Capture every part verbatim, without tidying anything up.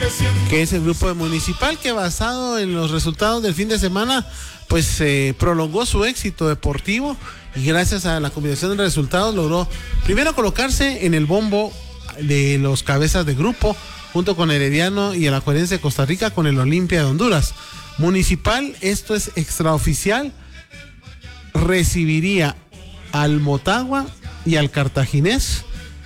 que es el grupo de Municipal, que basado en los resultados del fin de semana, pues eh, prolongó su éxito deportivo y gracias a la combinación de resultados logró primero colocarse en el bombo de los cabezas de grupo, junto con Herediano y el Alajuelense de Costa Rica con el Olimpia de Honduras. Municipal, esto es extraoficial, recibiría al Motagua y al Cartaginés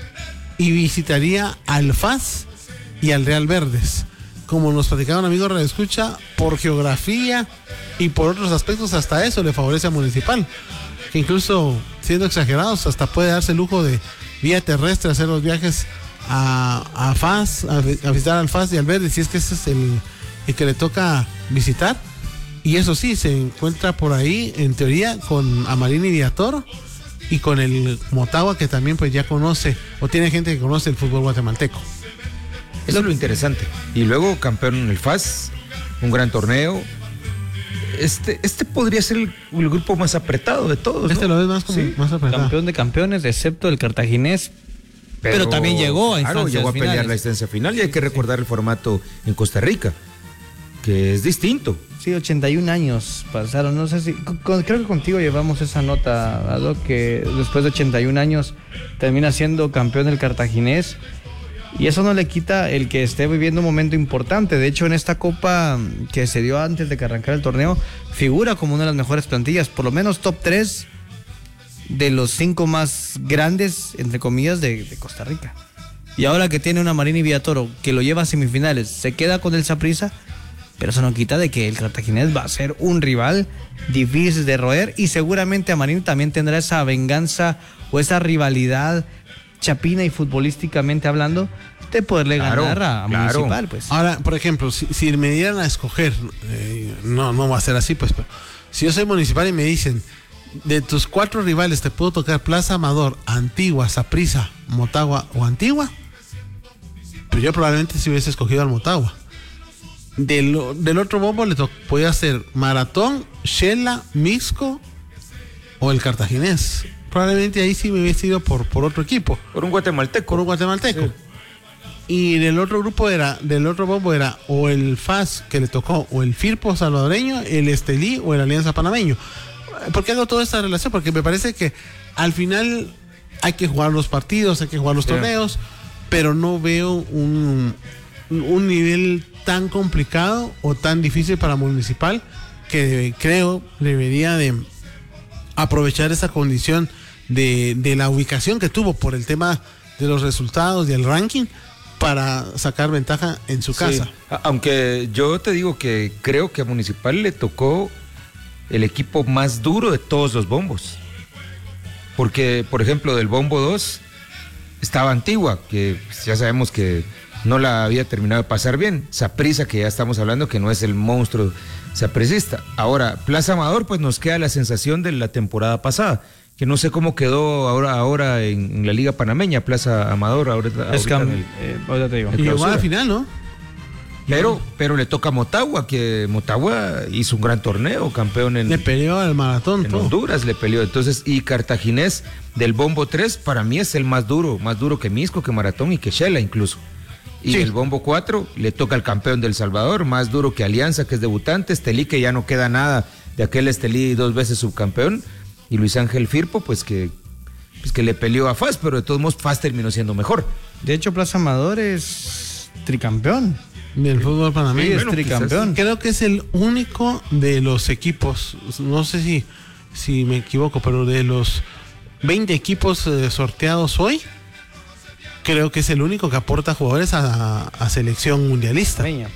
y visitaría al F A S y al Real Verdes. Como nos platicaba un amigo Radio Escucha, por geografía y por otros aspectos, hasta eso le favorece a Municipal, que incluso siendo exagerados hasta puede darse el lujo de vía terrestre hacer los viajes a, a F A S, a, a visitar al F A S y al Verde, si es que ese es el, el que le toca visitar. Y eso sí, se encuentra por ahí en teoría con Amarini Villatoro y con el Motagua, que también pues ya conoce o tiene gente que conoce el fútbol guatemalteco. Eso es lo interesante. Y luego campeón en el F A S, un gran torneo. Este, este podría ser el, el grupo más apretado de todos, ¿no? Este lo ves más como sí, más apretado. Campeón de campeones, excepto el Cartaginés. Pero, pero también llegó a claro, instancias llegó a pelear finales. la instancia final y hay que recordar el formato en Costa Rica, que es distinto. Sí, ochenta y un años pasaron, no sé si, con, creo que contigo llevamos esa nota, Dado, que después de ochenta y un años termina siendo campeón del Cartaginés, y eso no le quita el que esté viviendo un momento importante. De hecho, en esta copa que se dio antes de que arrancara el torneo, figura como una de las mejores plantillas, por lo menos top tres de los cinco más grandes, entre comillas, de, de Costa Rica. Y ahora que tiene una Amarini Villatoro que lo lleva a semifinales, se queda con el Saprissa, pero eso no quita de que el Cartaginés va a ser un rival difícil de roer, y seguramente Amarini también tendrá esa venganza o esa rivalidad chapina y futbolísticamente hablando de poderle claro, ganar a, a claro. Municipal, pues. Ahora, por ejemplo, si, si me dieran a escoger, eh, no, no va a ser así, pues, pero si yo soy Municipal y me dicen, de tus cuatro rivales te puedo tocar Plaza Amador, Antigua, Saprissa, Motagua o Antigua, pues yo probablemente si hubiese escogido al Motagua. Del, del otro bombo le to- podía ser Maratón, Shela, Mixco o el Cartaginés. Probablemente ahí sí me hubiese ido por, por otro equipo. Por un guatemalteco. Por un guatemalteco. Sí. Y del otro grupo era, del otro bombo era o el F A S que le tocó, o el Firpo salvadoreño, el Estelí o el Alianza Panameño. ¿Por qué hago toda esta relación? Porque me parece que al final hay que jugar los partidos, hay que jugar los sí. torneos, pero no veo un, un nivel tan complicado o tan difícil para Municipal, que creo debería de aprovechar esa condición de, de la ubicación que tuvo por el tema de los resultados y el ranking para sacar ventaja en su casa. Sí. Aunque yo te digo que creo que a Municipal le tocó el equipo más duro de todos los bombos, porque por ejemplo del bombo dos estaba Antigua, que ya sabemos que no la había terminado de pasar bien. Saprissa, que ya estamos hablando que no es el monstruo sapricista. Ahora, Plaza Amador, pues nos queda la sensación de la temporada pasada, que no sé cómo quedó ahora, ahora en, en la Liga Panameña, Plaza Amador. Ahorita, es ahorita que, eh, ahorita te digo. Y llegó a la final, ¿no? Pero, pero le toca a Motagua, que Motagua hizo un gran torneo, campeón en... Le peleó al maratón. En todo. Honduras le peleó. Entonces, y Cartaginés del bombo tres, para mí es el más duro, más duro que Mixco, que Maratón y que Shela incluso. Y sí. El bombo cuatro le toca al campeón del Salvador, más duro que Alianza, que es debutante, Estelí, que ya no queda nada de aquel Estelí dos veces subcampeón, y Luis Ángel Firpo, pues que, pues que le peleó a F A S, pero de todos modos F A S terminó siendo mejor. De hecho, Plaza Amador es tricampeón del fútbol panameño. Sí, es bueno, tricampeón. Creo que es el único de los equipos, no sé si, si me equivoco, pero de los veinte equipos eh, sorteados hoy, creo que es el único que aporta jugadores a, a selección mundialista. Peña.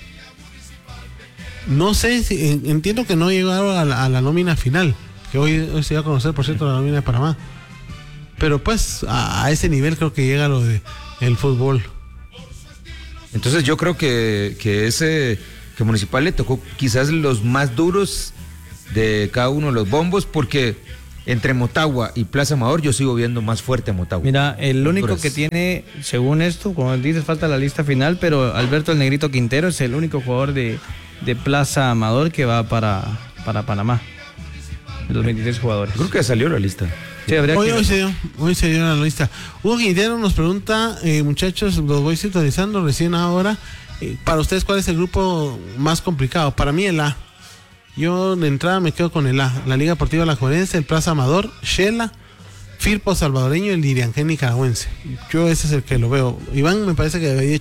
No sé, si, entiendo que no llegaron a la, a la nómina final, que hoy, hoy se va a conocer, por cierto, la nómina de Panamá. Pero pues a, a ese nivel creo que llega lo de el fútbol. Entonces yo creo que, que ese que Municipal le tocó quizás los más duros de cada uno de los bombos, porque entre Motagua y Plaza Amador yo sigo viendo más fuerte a Motagua. Mira, el único Duras. que tiene, según esto, como dices, falta la lista final, pero Alberto el Negrito Quintero es el único jugador de, de Plaza Amador que va para, para Panamá, de los veintitrés jugadores. Creo que salió la lista. Sí, hoy, que... hoy, se dio, hoy se dio la lista. Hugo Quintero nos pregunta, eh, muchachos, los voy sintonizando recién ahora, Eh, para ustedes, ¿cuál es el grupo más complicado? Para mí el A. Yo de entrada me quedo con el A. La Liga Deportiva Alajuelense, el Plaza Amador, Shela, Firpo salvadoreño y el Diriangén nicaragüense. Yo ese es el que lo veo. Iván me parece que había